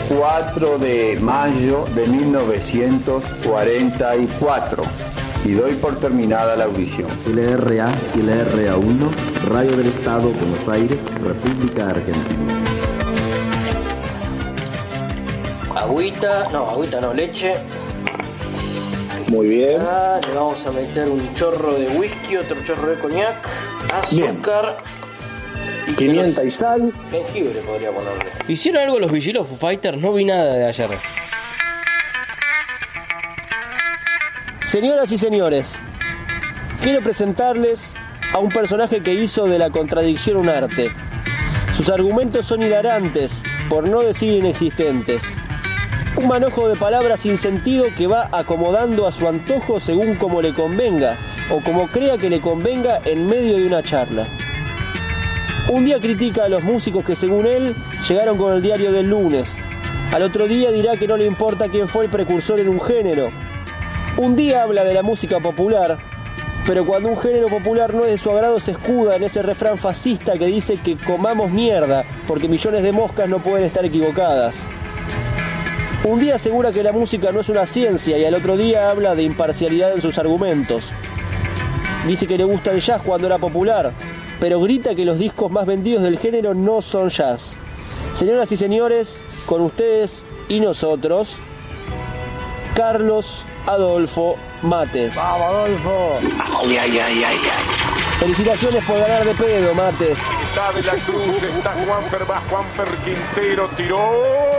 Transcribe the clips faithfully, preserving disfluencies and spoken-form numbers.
cuatro de mayo de mil novecientos cuarenta y cuatro. Y doy por terminada la audición. L R A y L R A uno, Radio del Estado, Buenos Aires, República Argentina. Agüita, no, agüita no, leche. Muy bien. Ah, le vamos a meter un chorro de whisky, otro chorro de coñac, azúcar. Y pimienta y sal. Jengibre podría ponerle. ¿Hicieron algo los Vigil of Foo Fighters? No vi nada de ayer. Señoras y señores, quiero presentarles a un personaje que hizo de la contradicción un arte. Sus argumentos son hilarantes, por no decir inexistentes. Un manojo de palabras sin sentido que va acomodando a su antojo según como le convenga, o como crea que le convenga en medio de una charla. Un día critica a los músicos que según él llegaron con el diario del lunes. Al otro día dirá que no le importa quién fue el precursor en un género. Un día habla de la música popular, pero cuando un género popular no es de su agrado se escuda en ese refrán fascista que dice que comamos mierda porque millones de moscas no pueden estar equivocadas. Un día asegura que la música no es una ciencia y al otro día habla de imparcialidad en sus argumentos. Dice que le gusta el jazz cuando era popular, pero grita que los discos más vendidos del género no son jazz. Señoras y señores, con ustedes y nosotros, Carlos Adolfo Mates. ¡Vamos, Adolfo! Ay, ay, ay, ay, ay. Felicitaciones por ganar de pedo, Mates. Está de la Cruz, está Juanfer, va Juanfer, Quintero, tiró.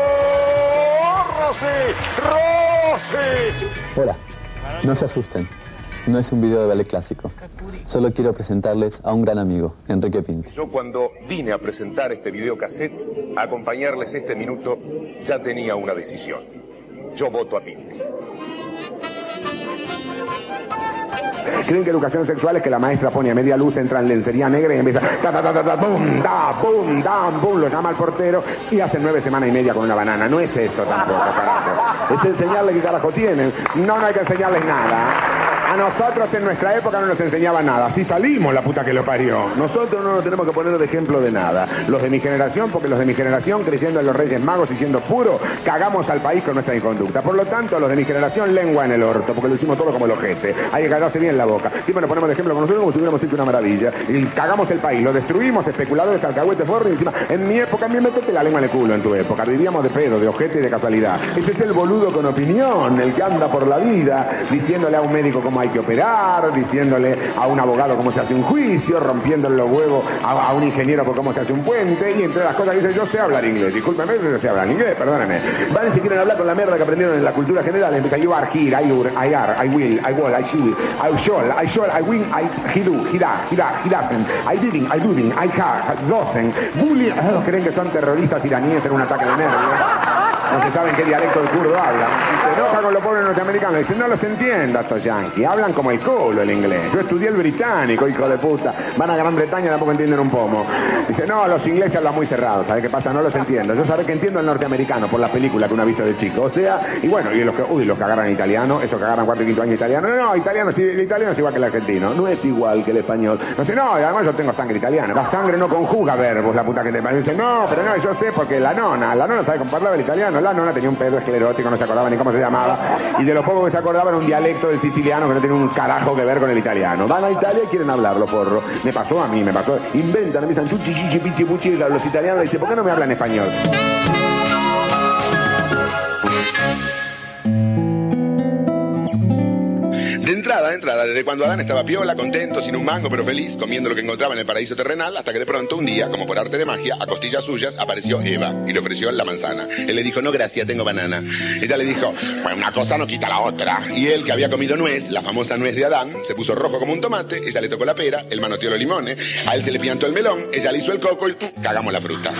¡Rossi! ¡Rossi! Hola, no se asusten. No es un video de ballet clásico. Solo quiero presentarles a un gran amigo, Enrique Pinti. Yo cuando vine a presentar este videocassette, a acompañarles este minuto, ya tenía una decisión. Yo voto a Pinti. Creen que educación sexual es que la maestra pone a media luz, entra en lencería negra y empieza ta ta ta ta ta bum da bum da bum, lo llama al portero y hacen nueve semanas y media con una banana. No es eso tampoco, carajo. Es enseñarle qué carajo tienen. No, no hay que enseñarles nada. A nosotros en nuestra época no nos enseñaba nada. Así salimos, la puta que lo parió. Nosotros no nos tenemos que poner de ejemplo de nada. Los de mi generación, porque los de mi generación, creyendo en los Reyes Magos y siendo puro, cagamos al país con nuestra inconducta. Por lo tanto, los de mi generación, lengua en el orto, porque lo hicimos todo como el ojete. Hay que cagarse bien la boca. Siempre nos ponemos de ejemplo con nosotros como si hubiéramos hecho una maravilla. Y cagamos el país, lo destruimos, especuladores, alcahuetes, forros, y encima, en mi época, a mí metete la lengua en el culo en tu época. Vivíamos de pedo, de ojete y de casualidad. Ese es el boludo con opinión, el que anda por la vida, diciéndole a un médico cómo hay que operar, diciéndole a un abogado cómo se hace un juicio, rompiéndole los huevos a, a un ingeniero por cómo se hace un puente, y entre las cosas dice, yo sé hablar inglés, discúlpeme, pero yo sé hablar inglés, perdónenme. Van y si quieren hablar con la mierda que aprendieron en la cultura general, empieza you are here, I, ur, I are, I will, I will, I should, I shall, I shall, I win, I, he do, he da, he da, he doesn't, I didn't, I didn't, I have, doesn't, bullying, oh, creen que son terroristas iraníes en un ataque de nervios. No se saben qué dialecto el kurdo habla. Y se enoja con los pobres norteamericanos. Dicen, no los entiendo estos yanquis. Hablan como el culo el inglés. Yo estudié el británico, hijo de puta. Van a Gran Bretaña y tampoco entienden un pomo. Dice, no, los ingleses hablan muy cerrados. ¿Sabes qué pasa? No los entiendo. Yo sabré que entiendo el norteamericano por la película que uno ha visto de chico. O sea, y bueno, y los que, uy, los que agarran italiano, esos que agarran cuarto y quinto año italiano. No, no, italiano, sí, el italiano es igual que el argentino. No es igual que el español. No sé, no, y además yo tengo sangre italiana. La sangre no conjuga verbos, la puta que te parece. No, pero no, yo sé porque la nona, la nona sabe cómo parlaba el italiano. La nona tenía un pedo esclerótico, no se acordaba ni cómo se llamaba, y de lo poco que se acordaba era un dialecto del siciliano que no tiene un carajo que ver con el italiano. Van a Italia y quieren hablarlo, porro. Me pasó a mí, me pasó. Inventan, empiezan chuchi, chichi, pichi, puchi, los italianos le dicen, ¿por qué no me hablan español? De entrada, de entrada, desde cuando Adán estaba piola, contento, sin un mango, pero feliz, comiendo lo que encontraba en el paraíso terrenal, hasta que de pronto un día, como por arte de magia, a costillas suyas, apareció Eva y le ofreció la manzana. Él le dijo, no gracias, tengo banana. Ella le dijo, pues una cosa no quita la otra. Y él, que había comido nuez, la famosa nuez de Adán, se puso rojo como un tomate, ella le tocó la pera, él manoteó los limones, a él se le piantó el melón, ella le hizo el coco y ¡puf! Cagamos la fruta.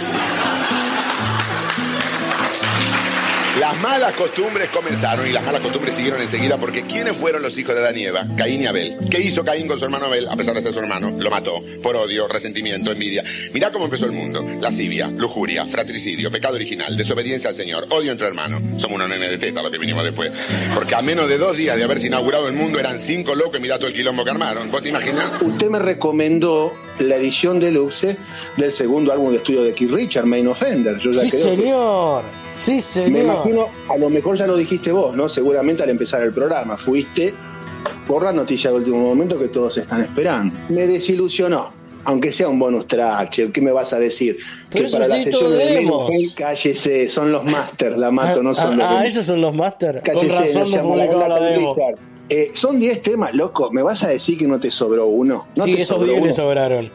Las malas costumbres comenzaron y las malas costumbres siguieron enseguida porque ¿quiénes fueron los hijos de Adán y Eva? Caín y Abel. ¿Qué hizo Caín con su hermano Abel? A pesar de ser su hermano, lo mató por odio, resentimiento, envidia. Mirá cómo empezó el mundo. Lascivia, lujuria, fratricidio, pecado original, desobediencia al Señor, odio entre hermanos. Somos unos nenes de teta los que vinimos después. Porque a menos de dos días de haberse inaugurado el mundo eran cinco locos y mirá todo el quilombo que armaron. ¿Vos te imaginás? Usted me recomendó la edición deluxe del segundo álbum de estudio de Keith Richards, Main Offender. Yo ya sí, creo señor. Que... Sí, señor. Me imagino, a lo mejor ya lo dijiste vos, ¿no? Seguramente al empezar el programa fuiste por la noticia de último momento que todos están esperando. Me desilusionó, aunque sea un bonus track. ¿Qué me vas a decir? Pero que para la sí, sesión de demos. Menos, cállese, son los masters, la mato, ah, no son ah, los Ah, esos son los masters. Con cállese, razón no seamos publicaba la demo. Eh, son diez temas, loco. ¿Me vas a decir que no te sobró uno? No Sí, te esos sobró diez uno. le sobraron.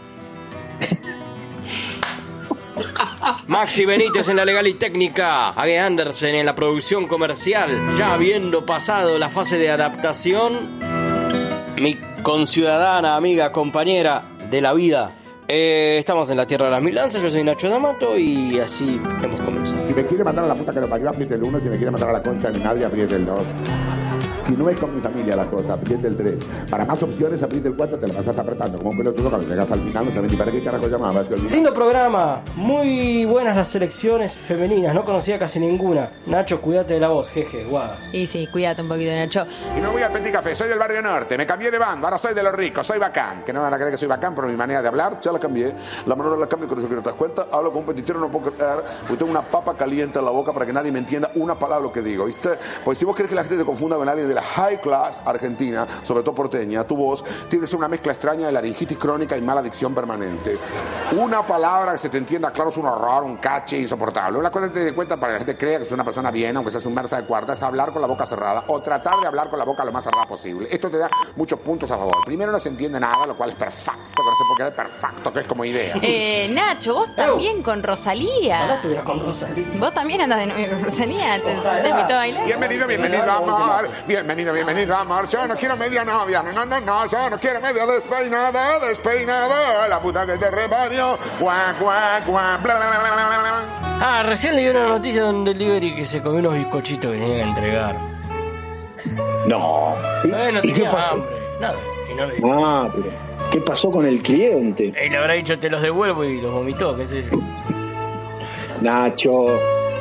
Maxi Benítez en la legal y técnica, Age Andersen en la producción comercial. Ya habiendo pasado la fase de adaptación, mi conciudadana, amiga, compañera de la vida, eh, estamos en la tierra de las mil lanzas. Yo soy Nacho D'Amato y así hemos comenzado. Si me quiere mandar a la puta que lo parió, apriete el uno. Si me quiere mandar a la concha de mi madre, apriete el dos. Si no es con mi familia la cosa, apriete el tres. Para más opciones, apriete el cuatro, te la pasas apretando como un pelotudo. Cuando llegas al final no sabes ni para qué carajo llamabas. Lindo programa, muy buenas las selecciones femeninas, no conocía casi ninguna. Nacho, cuídate de la voz, jeje, guada. Y sí, cuídate un poquito, Nacho. Y me voy al Petit Café, soy del barrio norte, me cambié de bando, ahora soy de los ricos, soy bacán. Que no van a creer que soy bacán por mi manera de hablar, ya la cambié. La manera la cambio, con eso que no te das cuenta. Hablo con un petitero, no puedo creer, porque tengo una papa caliente en la boca para que nadie me entienda una palabra lo que digo, ¿viste? Pues si vos querés que la gente te confunda con alguien de la high class argentina, sobre todo porteña, tu voz tiene que ser una mezcla extraña de laringitis crónica y mala dicción permanente. Una palabra que se te entienda claro es un horror, un cache insoportable. Una cosa que te des cuenta para que la gente crea que es una persona bien, aunque seas un mersa de cuarta, es hablar con la boca cerrada o tratar de hablar con la boca lo más cerrada posible. Esto te da muchos puntos a favor. Primero, no se entiende nada, lo cual es perfecto, que no sé por qué es perfecto, que es como idea. Eh, Nacho, vos también con Rosalía. Ojalá estuviera con Rosalía. Vos también andas de novio con Rosalía, te, te invitó a bailar. Bienvenido, bienvenido, amor. Bienvenido, bienvenido, amor. Yo no quiero media novia, no, no, no, no. Yo no quiero media despeinada, despeinada. La puta que te reparió. Guau, guau, guau, bla, bla, bla, bla, bla. Ah, recién leí una noticia de un delivery que se comió unos bizcochitos que tenían que entregar. No. Eh, no ¿Y qué tenía pasó? hambre, nada. Y no le... Ah, pero ¿qué pasó con el cliente? Y le habrá dicho te los devuelvo y los vomitó, qué sé yo. Nacho.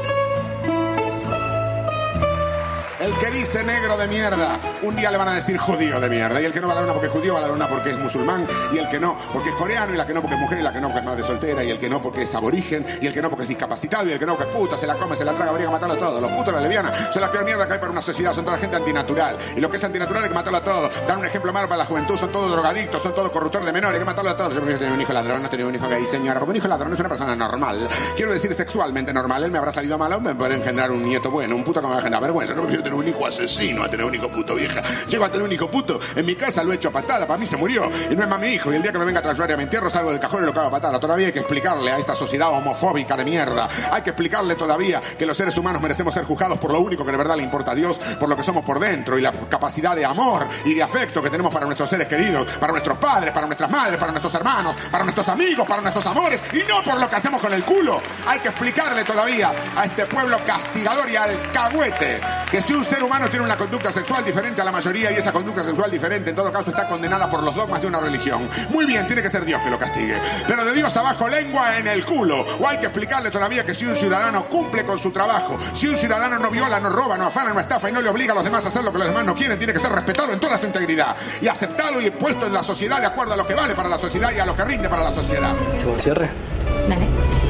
El que dice negro de mierda, un día le van a decir judío de mierda. Y el que no va a la luna porque es judío, va a la luna porque es musulmán. Y el que no porque es coreano, y la que no porque es mujer, y la que no porque es madre soltera, y el que no porque es aborigen, y el que no porque es discapacitado, y el que no porque es puta, se la come, se la traga, habría que matarlo a todos. Los putos, la lesbiana, son la peor mierda que hay para una sociedad, son toda la gente antinatural. Y lo que es antinatural hay que matarlo a todos. Dar un ejemplo malo para la juventud, son todos drogadictos, son todos corruptores de menores, hay que matarlo a todos. Yo prefiero tener un hijo ladrón, no tener un hijo gay, señora, porque un hijo ladrón es una persona normal. Quiero decir sexualmente normal. Él me habrá salido malo, me puede engendrar un nieto bueno, un puto que me va a engendrar vergüenza. No prefiero tener un hijo asesino a tener un hijo puto, vieja. Llego a tener un hijo puto, en mi casa lo he hecho a patada, para mí se murió, y no es más mi hijo, y el día que me venga a trasladar a mi entierro salgo del cajón y lo cago a patada. Todavía hay que explicarle a esta sociedad homofóbica de mierda, hay que explicarle todavía que los seres humanos merecemos ser juzgados por lo único que de verdad le importa a Dios, por lo que somos por dentro, y la capacidad de amor y de afecto que tenemos para nuestros seres queridos, para nuestros padres, para nuestras madres, para nuestros hermanos, para nuestros amigos, para nuestros amores, y no por lo que hacemos con el culo. Hay que explicarle todavía a este pueblo castigador y alcahuete que si un ser humano tiene una conducta sexual diferente a la mayoría, y esa conducta sexual diferente en todo caso está condenada por los dogmas de una religión, muy bien, tiene que ser Dios que lo castigue, pero de Dios abajo lengua en el culo. O hay que explicarle todavía que si un ciudadano cumple con su trabajo, si un ciudadano no viola, no roba, no afana, no estafa y no le obliga a los demás a hacer lo que los demás no quieren, tiene que ser respetado en toda su integridad y aceptado y puesto en la sociedad de acuerdo a lo que vale para la sociedad y a lo que rinde para la sociedad. ¿Se cierre? Dale.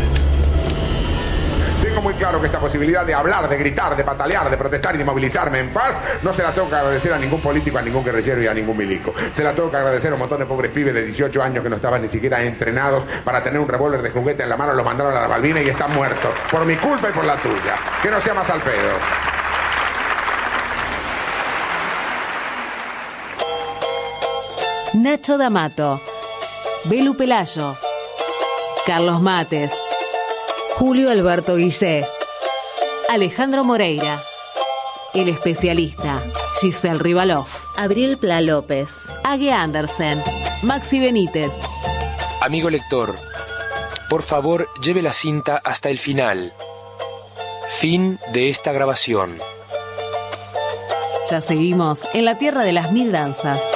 Tengo muy claro que esta posibilidad de hablar, de gritar, de patalear, de protestar y de movilizarme en paz, no se la tengo que agradecer a ningún político, a ningún guerrillero y a ningún milico. Se la tengo que agradecer a un montón de pobres pibes de dieciocho años que no estaban ni siquiera entrenados para tener un revólver de juguete en la mano, los mandaron a la Balbina y están muertos. Por mi culpa y por la tuya. Que no sea más al pedo. Nacho D'Amato, Belu Pelayo, Carlos Mates, Julio Alberto Guillé, Alejandro Moreira, El Especialista, Giselle Rivalov, Abriel Pla López, Age Andersen, Maxi Benítez. Amigo lector, por favor lleve la cinta hasta el final. Fin de esta grabación. Ya seguimos en la tierra de las mil danzas.